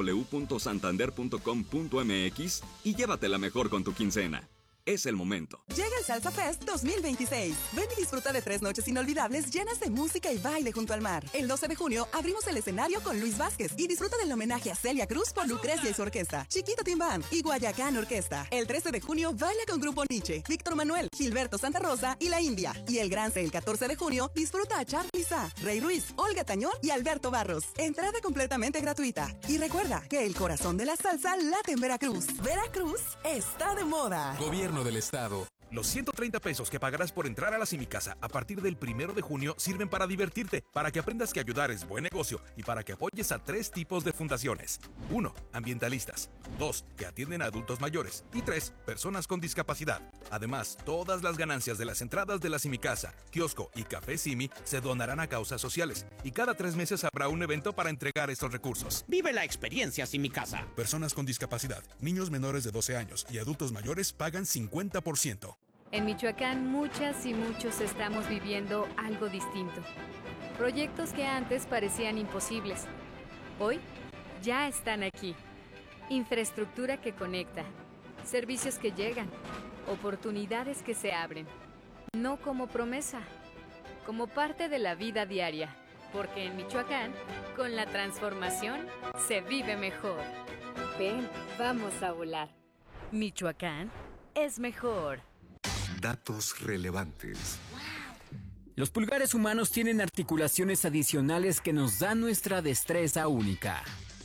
S14: www.santander.com.mx y llévatela mejor con tu quincena. Es el momento.
S17: Llega el Salsa Fest 2026. Ven y disfruta de 3 noches inolvidables llenas de música y baile junto al mar. El 12 de junio abrimos el escenario con Luis Vázquez y disfruta del homenaje a Celia Cruz por Lucrecia y su orquesta, Chiquito Tim Band y Guayacán Orquesta. El 13 de junio baila con Grupo Nietzsche, Víctor Manuel, Gilberto Santa Rosa y La India. Y el Gran C el 14 de junio disfruta a Charly Sá, Rey Ruiz, Olga Tañón y Alberto Barros. Entrada completamente gratuita. Y recuerda que el corazón de la salsa late en Veracruz. Veracruz está de moda.
S19: Gobierno del Estado. Los 130 pesos que pagarás por entrar a la Simicasa a partir del 1 de junio sirven para divertirte, para que aprendas que ayudar es buen negocio y para que apoyes a 3 tipos de fundaciones. 1. Ambientalistas. 2. Que atienden a adultos mayores. Y 3. Personas con discapacidad. Además, todas las ganancias de las entradas de la Simicasa, kiosco y café Simi se donarán a causas sociales. Y cada 3 meses habrá un evento para entregar estos recursos.
S28: Vive la experiencia Simicasa.
S19: Personas con discapacidad, niños menores de 12 años y adultos mayores pagan 50%.
S29: En Michoacán, muchas y muchos estamos viviendo algo distinto. Proyectos que antes parecían imposibles, hoy ya están aquí. Infraestructura que conecta, servicios que llegan, oportunidades que se abren. No como promesa, como parte de la vida diaria. Porque en Michoacán, con la transformación, se vive mejor. Ven, vamos a volar. Michoacán es mejor.
S21: Datos relevantes.
S15: Los pulgares humanos tienen articulaciones adicionales que nos dan nuestra destreza única.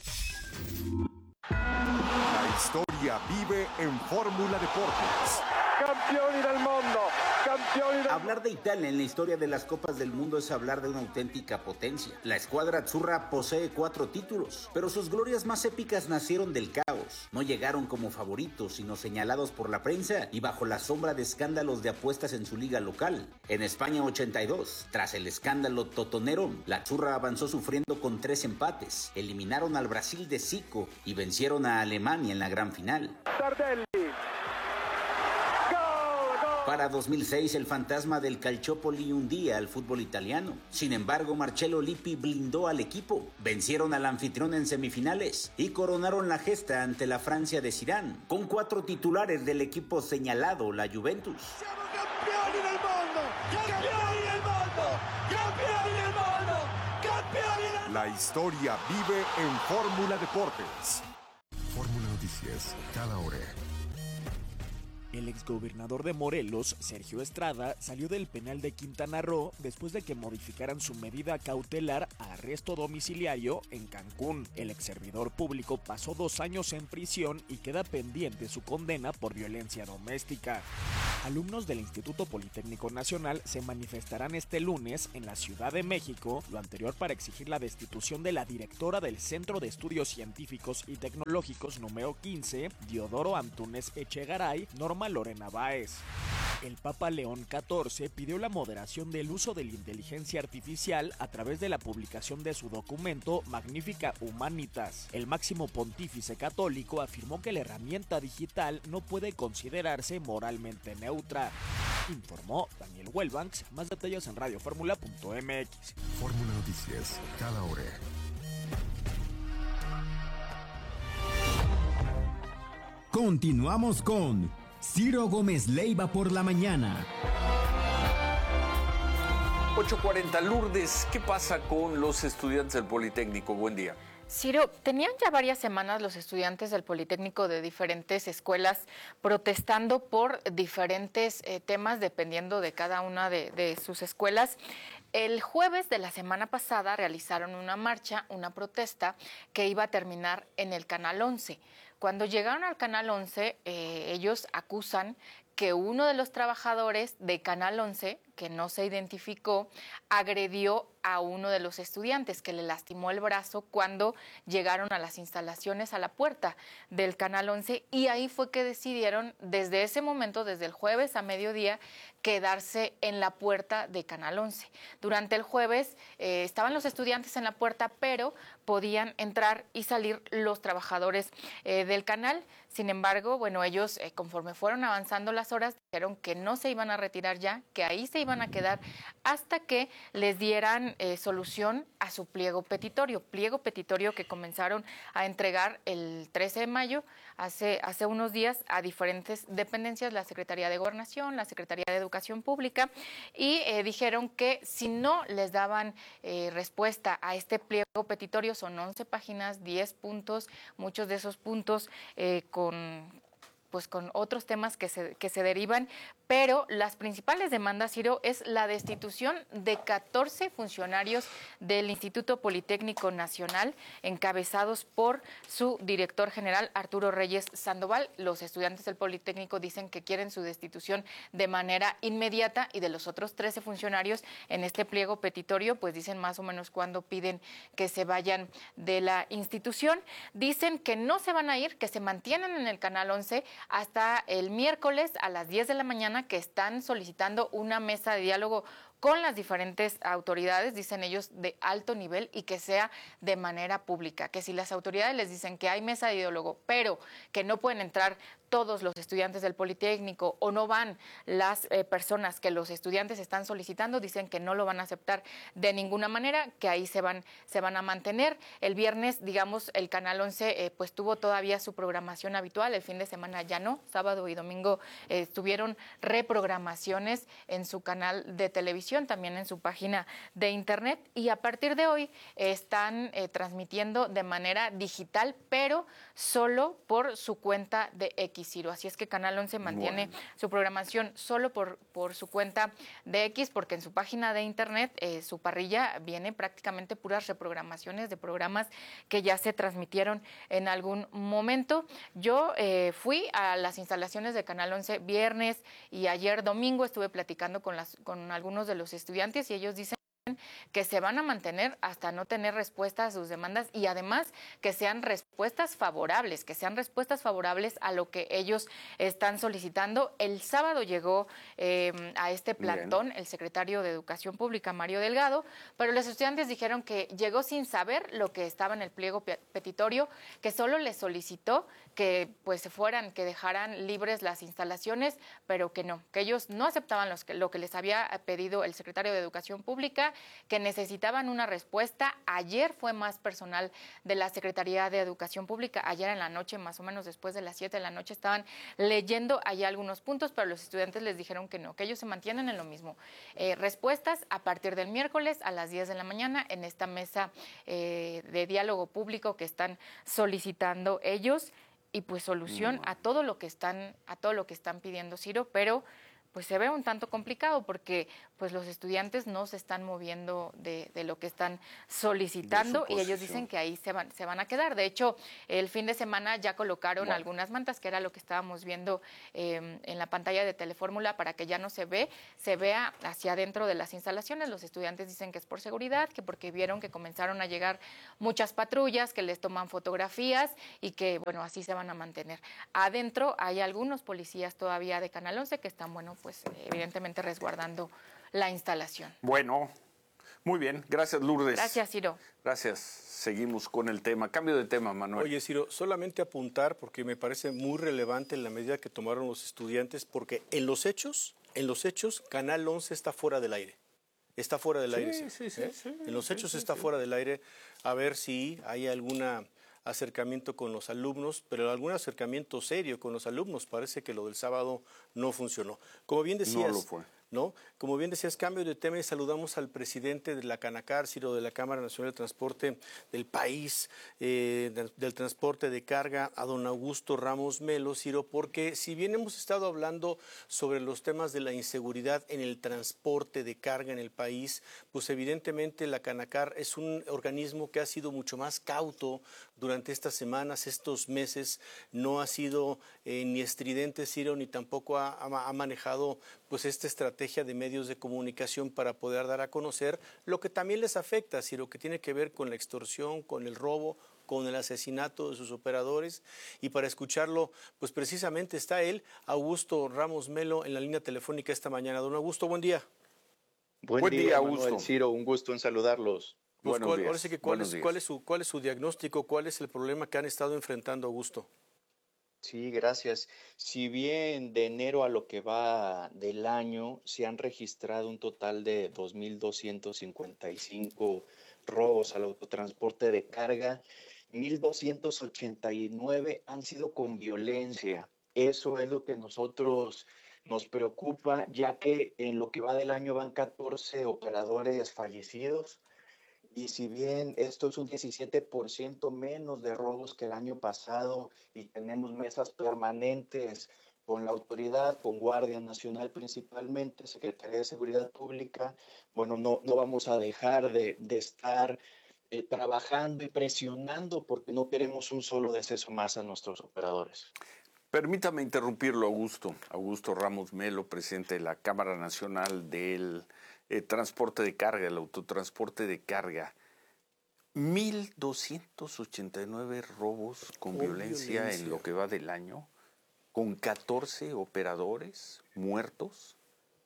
S18: La historia vive en Fórmula Deportes.
S26: Campioni del mundo.
S27: Hablar de Italia en la historia de las Copas del Mundo es hablar de una auténtica potencia. La escuadra azzurra posee 4 títulos, pero sus glorias más épicas nacieron del caos. No llegaron como favoritos, sino señalados por la prensa y bajo la sombra de escándalos de apuestas en su liga local. En España 82, tras el escándalo totonero, la azzurra avanzó sufriendo con 3 empates. Eliminaron al Brasil de Zico y vencieron a Alemania en la gran final.
S26: Tardelli.
S27: Para 2006, el fantasma del Calciopoli hundía al fútbol italiano. Sin embargo, Marcello Lippi blindó al equipo. Vencieron al anfitrión en semifinales y coronaron la gesta ante la Francia de Zidane, con 4 titulares del equipo señalado, la Juventus.
S26: ¡Siamo campioni del mundo! ¡Campioni del mundo! ¡Campioni del mundo! ¡Campioni del mundo!
S18: La historia vive en Fórmula Deportes.
S21: Fórmula Noticias, cada hora.
S30: El exgobernador de Morelos, Sergio Estrada, salió del penal de Quintana Roo después de que modificaran su medida cautelar a arresto domiciliario en Cancún. El exservidor público pasó 2 años en prisión y queda pendiente su condena por violencia doméstica. Alumnos del Instituto Politécnico Nacional se manifestarán este lunes en la Ciudad de México, lo anterior para exigir la destitución de la directora del Centro de Estudios Científicos y Tecnológicos número 15, Diodoro Antúnez Echegaray, Norma Lorena Báez. El Papa León XIV pidió la moderación del uso de la inteligencia artificial a través de la publicación de su documento Magnificat Humanitas. El máximo pontífice católico afirmó que la herramienta digital no puede considerarse moralmente neutra. Informó Daniel Huelbanks. Más detalles en radioformula.mx.
S21: Fórmula Noticias, cada hora. Continuamos con Ciro Gómez Leiva por la mañana.
S1: 8:40, Lourdes, ¿qué pasa con los estudiantes del Politécnico? Buen día.
S2: Ciro, tenían ya varias semanas los estudiantes del Politécnico de diferentes escuelas protestando por diferentes temas dependiendo de cada una de sus escuelas. El jueves de la semana pasada realizaron una marcha, una protesta que iba a terminar en el Canal 11. Cuando llegaron al Canal 11, ellos acusan que uno de los trabajadores de Canal 11, que no se identificó, agredió a uno de los estudiantes, que le lastimó el brazo cuando llegaron a las instalaciones, a la puerta del Canal 11, y ahí fue que decidieron, desde ese momento, desde el jueves a mediodía, quedarse en la puerta de Canal 11. Durante el jueves estaban los estudiantes en la puerta, pero podían entrar y salir los trabajadores del canal. Sin embargo, bueno, ellos conforme fueron avanzando las horas, dijeron que no se iban a retirar ya, que ahí se iban a quedar hasta que les dieran solución a su pliego petitorio que comenzaron a entregar el 13 de mayo, hace unos días, a diferentes dependencias, la Secretaría de Gobernación, la Secretaría de Educación Pública, y dijeron que si no les daban respuesta a este pliego petitorio, son 11 páginas, 10 puntos, muchos de esos puntos con otros temas que se derivan, pero las principales demandas, Ciro, es la destitución de 14 funcionarios del Instituto Politécnico Nacional, encabezados por su director general, Arturo Reyes Sandoval. Los estudiantes del Politécnico dicen que quieren su destitución de manera inmediata, y de los otros 13 funcionarios en este pliego petitorio, pues dicen más o menos cuándo piden que se vayan de la institución. Dicen que no se van a ir, que se mantienen en el Canal 11 hasta el miércoles a las 10 de la mañana, que están solicitando una mesa de diálogo con las diferentes autoridades, dicen ellos, de alto nivel, y que sea de manera pública, que si las autoridades les dicen que hay mesa de diálogo, pero que no pueden entrar todos los estudiantes del Politécnico o no van las personas que los estudiantes están solicitando, dicen que no lo van a aceptar de ninguna manera, que ahí se van a mantener. El viernes, digamos, el Canal 11 pues tuvo todavía su programación habitual, el fin de semana ya no, sábado y domingo tuvieron reprogramaciones en su canal de televisión, también en su página de internet, y a partir de hoy están transmitiendo de manera digital, pero solo por su cuenta de X, Ciro. Así es que Canal 11 mantiene su programación solo por su cuenta de X, porque en su página de internet, su parrilla, viene prácticamente puras reprogramaciones de programas que ya se transmitieron en algún momento. Yo fui a las instalaciones de Canal 11 viernes y ayer domingo, estuve platicando con algunos de los estudiantes, y ellos dicen que se van a mantener hasta no tener respuesta a sus demandas, y además que sean respuestas favorables, a lo que ellos están solicitando. El sábado llegó a este plantón el secretario de Educación Pública, Mario Delgado, pero los estudiantes dijeron que llegó sin saber lo que estaba en el pliego petitorio, que solo les solicitó que pues se fueran, que dejaran libres las instalaciones, pero que no, que ellos no aceptaban lo que les había pedido el secretario de Educación Pública, que necesitaban una respuesta. Ayer fue más personal de la Secretaría de Educación Pública, ayer en la noche, más o menos después de las 7 de la noche, estaban leyendo allá algunos puntos, pero los estudiantes les dijeron que no, que ellos se mantienen en lo mismo. Respuestas a partir del miércoles a las 10 de la mañana en esta mesa de diálogo público que están solicitando ellos, y pues solución a todo lo que están pidiendo, Ciro, pero pues se ve un tanto complicado porque pues los estudiantes no se están moviendo de lo que están solicitando, y ellos dicen que ahí se van a quedar. De hecho, el fin de semana ya colocaron algunas mantas, que era lo que estábamos viendo en la pantalla de Telefórmula, para que ya no se vea hacia adentro de las instalaciones. Los estudiantes dicen que es por seguridad, que porque vieron que comenzaron a llegar muchas patrullas, que les toman fotografías y que, bueno, así se van a mantener. Adentro hay algunos policías todavía de Canal 11 que están, bueno, pues evidentemente resguardando la instalación.
S1: Bueno, muy bien. Gracias, Lourdes.
S2: Gracias, Ciro.
S1: Gracias. Seguimos con el tema. Cambio de tema, Manuel.
S4: Oye, Ciro, solamente apuntar, porque me parece muy relevante la medida que tomaron los estudiantes, porque en los hechos, Canal 11 está fuera del aire. Está fuera del aire.
S1: Sí.
S4: En los hechos está fuera del aire. A ver si hay alguna acercamiento con los alumnos, pero algún acercamiento serio con los alumnos. Parece que lo del sábado no funcionó. Como bien decías,
S1: no lo fue.
S4: ¿No? Como bien decías, cambio de tema y saludamos al presidente de la Canacar, Ciro, de la Cámara Nacional de Transporte del país, del transporte de carga, a don Augusto Ramos Melo, Ciro, porque si bien hemos estado hablando sobre los temas de la inseguridad en el transporte de carga en el país, pues evidentemente la Canacar es un organismo que ha sido mucho más cauto durante estas semanas, estos meses, no ha sido ni estridente, Ciro, ni tampoco ha manejado pues esta estrategia de medios de comunicación para poder dar a conocer lo que también les afecta, Ciro, que tiene que ver con la extorsión, con el robo, con el asesinato de sus operadores. Y para escucharlo, pues precisamente está él, Augusto Ramos Melo, en la línea telefónica esta mañana. Don Augusto, buen día.
S3: Buen día, Augusto. Ciro, un gusto en saludarlos.
S4: Pues ahora sí que ¿cuál es su diagnóstico? ¿Cuál es el problema que han estado enfrentando, Augusto?
S3: Sí, gracias. Si bien de enero a lo que va del año se han registrado un total de 2.255 robos al autotransporte de carga, 1.289 han sido con violencia. Eso es lo que nosotros nos preocupa, ya que en lo que va del año van 14 operadores fallecidos. Y si bien esto es un 17% menos de robos que el año pasado y tenemos mesas permanentes con la autoridad, con Guardia Nacional principalmente, Secretaría de Seguridad Pública, bueno, no vamos a dejar de estar trabajando y presionando porque no queremos un solo deceso más a nuestros operadores.
S1: Permítame interrumpirlo, Augusto Ramos Melo, presidente de la Cámara Nacional del transporte de carga, el autotransporte de carga. 1.289 robos con violencia en lo que va del año, con 14 operadores muertos.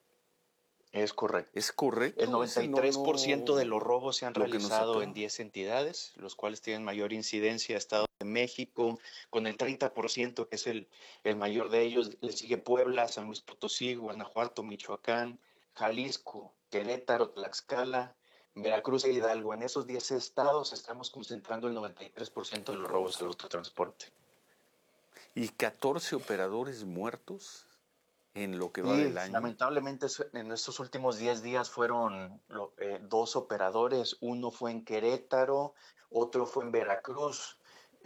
S3: Es correcto.
S1: ¿Es correcto?
S3: El 93% de los robos se han realizado en 10 entidades, los cuales tienen mayor incidencia: Estado de México, con el 30%, que es el mayor de ellos. Le sigue Puebla, San Luis Potosí, Guanajuato, Michoacán, Jalisco, Querétaro, Tlaxcala, Veracruz e Hidalgo. En esos 10 estados estamos concentrando el 93% de los robos del autotransporte.
S1: ¿Y 14 operadores muertos en lo que va del año?
S3: Lamentablemente en estos últimos 10 días fueron 2 operadores. Uno fue en Querétaro, otro fue en Veracruz.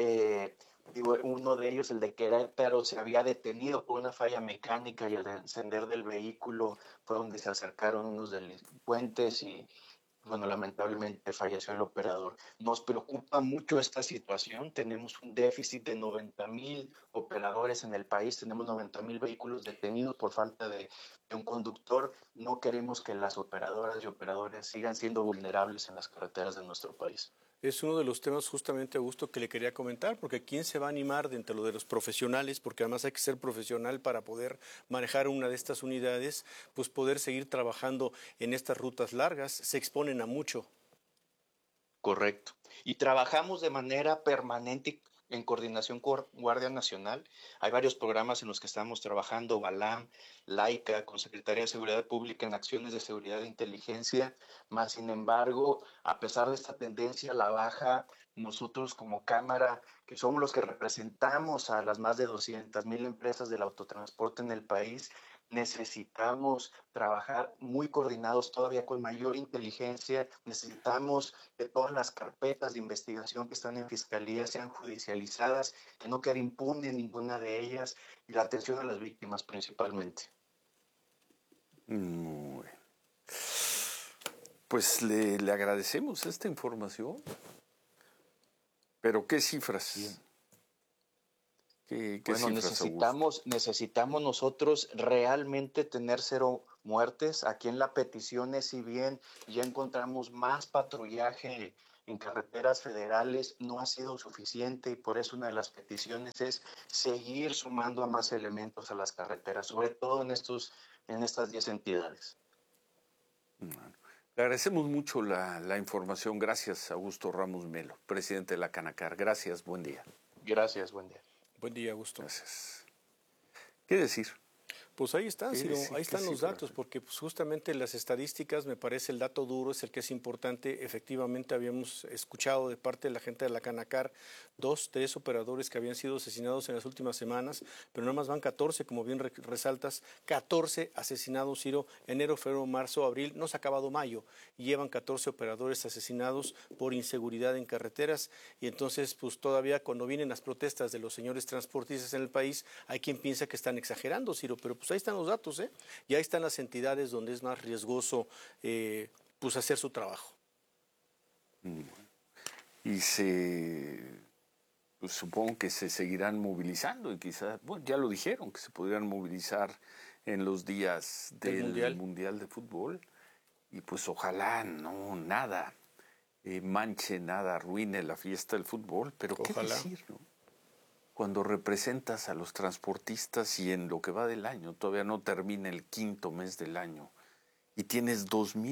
S3: Uno de ellos, el de Querétaro, se había detenido por una falla mecánica y al encender del vehículo fue donde se acercaron unos delincuentes y, bueno, lamentablemente falleció el operador. Nos preocupa mucho esta situación. Tenemos un déficit de 90,000 operadores en el país. Tenemos 90,000 vehículos detenidos por falta de un conductor. No queremos que las operadoras y operadores sigan siendo vulnerables en las carreteras de nuestro país.
S4: Es uno de los temas justamente, Augusto, que le quería comentar, porque ¿quién se va a animar dentro de los profesionales? Porque además hay que ser profesional para poder manejar una de estas unidades, pues poder seguir trabajando en estas rutas largas, se exponen a mucho.
S3: Correcto. Y trabajamos de manera permanente en coordinación con Guardia Nacional. Hay varios programas en los que estamos trabajando, Balam, Laica, con Secretaría de Seguridad Pública en acciones de seguridad e inteligencia. Más sin embargo, a pesar de esta tendencia a la baja, nosotros como Cámara, que somos los que representamos a las más de 200,000 empresas del autotransporte en el país, necesitamos trabajar muy coordinados, todavía con mayor inteligencia. Necesitamos que todas las carpetas de investigación que están en Fiscalía sean judicializadas, que no quede impune ninguna de ellas, y la atención a las víctimas principalmente.
S1: Muy bien. Pues le agradecemos esta información. Pero ¿qué cifras?
S3: Bien.
S1: ¿Qué
S3: Bueno,
S1: cifras,
S3: necesitamos nosotros realmente tener 0 muertes. Aquí en la petición, si bien ya encontramos más patrullaje en carreteras federales, no ha sido suficiente, y por eso una de las peticiones es seguir sumando a más elementos a las carreteras, sobre todo en estas 10 entidades.
S1: Bueno, le agradecemos mucho la información. Gracias, Augusto Ramos Melo, presidente de la Canacar. Gracias, buen día.
S3: Gracias, buen día.
S4: Buen día, Augusto.
S1: Gracias. ¿Qué decir?
S4: Pues ahí están,
S1: Sí,
S4: Ciro,
S1: sí,
S4: ahí están
S1: que
S4: los
S1: sí,
S4: datos, porque pues, justamente las estadísticas, me parece el dato duro es el que es importante. Efectivamente, habíamos escuchado de parte de la gente de la Canacar 2, 3 operadores que habían sido asesinados en las últimas semanas, pero nada más van 14, como bien resaltas, 14 asesinados, Ciro, enero, febrero, marzo, abril, no se ha acabado mayo, y llevan 14 operadores asesinados por inseguridad en carreteras, y entonces, pues todavía cuando vienen las protestas de los señores transportistas en el país, hay quien piensa que están exagerando, Ciro, pero pues ahí están los datos, y ahí están las entidades donde es más riesgoso pues hacer su trabajo.
S1: Y pues supongo que se seguirán movilizando y quizás, bueno, ya lo dijeron, que se podrían movilizar en los días del Mundial de Fútbol, y pues ojalá nada manche, nada arruine la fiesta del fútbol, pero
S4: ojalá.
S1: ¿qué decir, no? Cuando representas a los transportistas y en lo que va del año, todavía no termina el quinto mes del año, y tienes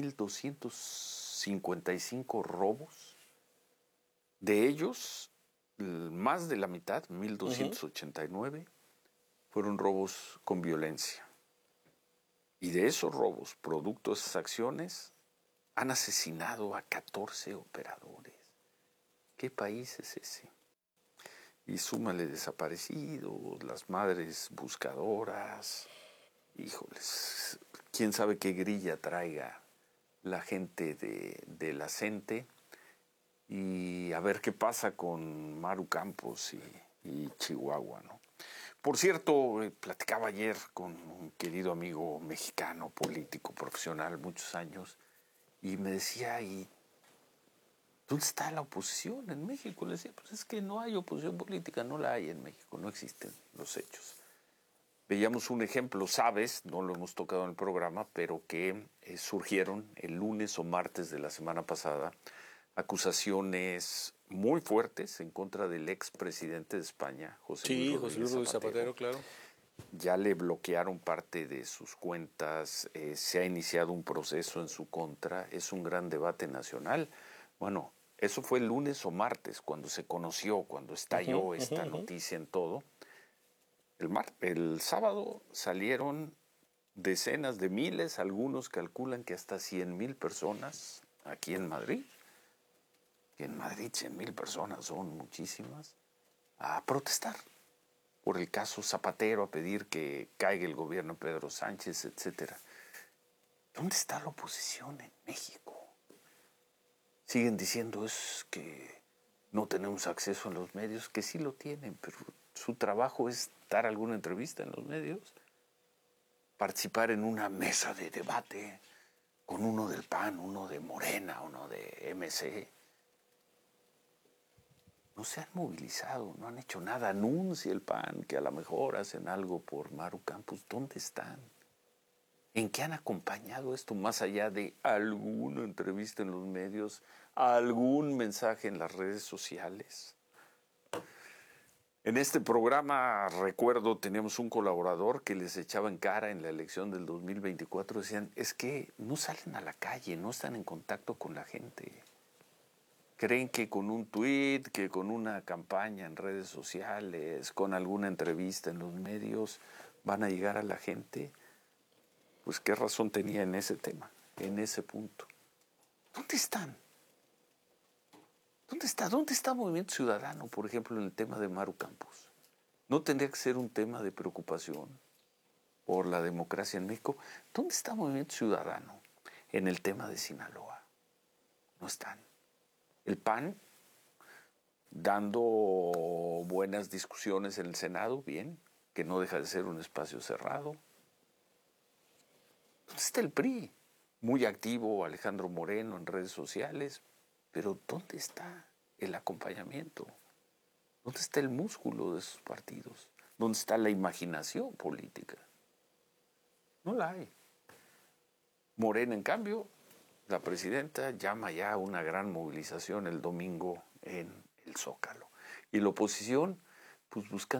S1: 2.255 robos, de ellos, más de la mitad, 1.289, fueron robos con violencia. Y de esos robos, producto de esas acciones, han asesinado a 14 operadores. ¿Qué país es ese? Y súmale desaparecidos, las madres buscadoras. Híjoles, quién sabe qué grilla traiga la gente de la CENTE. Y a ver qué pasa con Maru Campos y Chihuahua, ¿no? Por cierto, platicaba ayer con un querido amigo mexicano, político, profesional, muchos años, y me decía, ¿y dónde está la oposición en México? Le decía, pues es que no hay oposición política, no la hay en México, no existen los hechos. Veíamos un ejemplo, sabes, no lo hemos tocado en el programa, pero que surgieron el lunes o martes de la semana pasada acusaciones muy fuertes en contra del expresidente de España, José Luis Rodríguez Zapatero,
S4: claro.
S1: Ya le bloquearon parte de sus cuentas, se ha iniciado un proceso en su contra, es un gran debate nacional. Bueno, eso fue el lunes o martes, cuando se conoció, cuando estalló esta noticia en todo. El sábado salieron decenas de miles, algunos calculan que hasta 100,000 personas aquí en Madrid. Que en Madrid 100,000 personas son muchísimas, a protestar por el caso Zapatero, a pedir que caiga el gobierno de Pedro Sánchez, etcétera. ¿Dónde está la oposición en México? Siguen diciendo es que no tenemos acceso a los medios, que sí lo tienen, pero su trabajo es dar alguna entrevista en los medios, participar en una mesa de debate con uno del PAN, uno de Morena, uno de MC. No se han movilizado, no han hecho nada. Anuncia el PAN que a lo mejor hacen algo por Maru Campos. ¿Dónde están? ¿En qué han acompañado esto? Más allá de alguna entrevista en los medios, algún mensaje en las redes sociales. En este programa, recuerdo, teníamos un colaborador que les echaba en cara en la elección del 2024. Decían, es que no salen a la calle, no están en contacto con la gente. Creen que con un tuit, que con una campaña en redes sociales, con alguna entrevista en los medios, van a llegar a la gente. Pues qué razón tenía en ese tema, en ese punto. ¿Dónde están? ¿Dónde está Movimiento Ciudadano, por ejemplo, en el tema de Maru Campos? ¿No tendría que ser un tema de preocupación por la democracia en México? ¿Dónde está Movimiento Ciudadano en el tema de Sinaloa? No están. El PAN, dando buenas discusiones en el Senado, bien, que no deja de ser un espacio cerrado. ¿Dónde está el PRI? Muy activo Alejandro Moreno en redes sociales, pero ¿dónde está el acompañamiento? ¿Dónde está el músculo de esos partidos? ¿Dónde está la imaginación política? No la hay. Morena, en cambio, la presidenta llama ya a una gran movilización el domingo en el Zócalo. Y la oposición, pues buscando